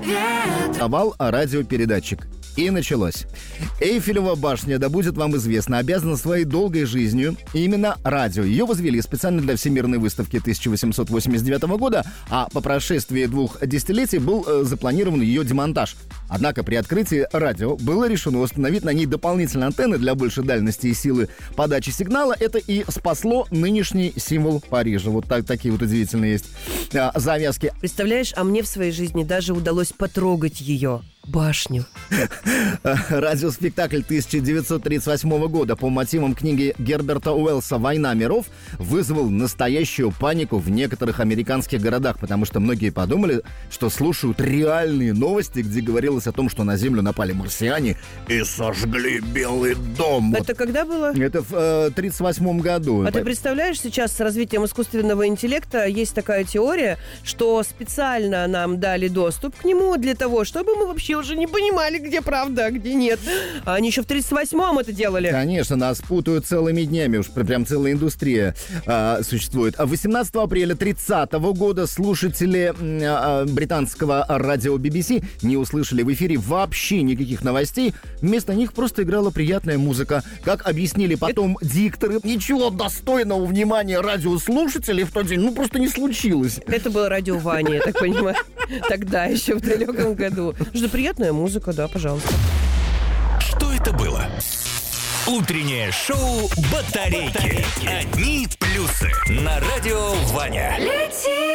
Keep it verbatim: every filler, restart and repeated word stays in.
Овал радиопередатчик. И началось. Эйфелева башня, да будет вам известно, обязана своей долгой жизнью именно радио. Ее возвели специально для Всемирной выставки тысяча восемьсот восемьдесят девятого года, а по прошествии двух десятилетий был э, запланирован ее демонтаж. Однако при открытии радио было решено установить на ней дополнительные антенны для большей дальности и силы подачи сигнала. Это и спасло нынешний символ Парижа. Вот так, такие вот удивительные есть а, завязки. Представляешь, а мне в своей жизни даже удалось потрогать ее. Башню. Радиоспектакль тысяча девятьсот тридцать восьмого года по мотивам книги Герберта Уэллса «Война миров» вызвал настоящую панику в некоторых американских городах, потому что многие подумали, что слушают реальные новости, где говорилось о том, что на Землю напали марсиане и сожгли Белый дом. Это вот. Когда было? Это в э, тридцать восьмом году. А ты представляешь, сейчас с развитием искусственного интеллекта есть такая теория, что специально нам дали доступ к нему для того, чтобы мы вообще уже не понимали, где правда, а где нет. А они еще в тридцать восьмом это делали. Конечно, нас путают целыми днями. Уж прям целая индустрия а, существует. А восемнадцатого апреля тридцатого года слушатели а, британского радио би би си не услышали в эфире вообще никаких новостей. Вместо них просто играла приятная музыка. Как объяснили потом это... дикторы, ничего достойного внимания радиослушателей в тот день ну просто не случилось. Это было радио Ваня, я так понимаю. Тогда еще в далеком году. Что приятная музыка, да, пожалуйста. Что это было? Утреннее шоу «Батарейки». Одни плюсы на радио Ваня. Лети!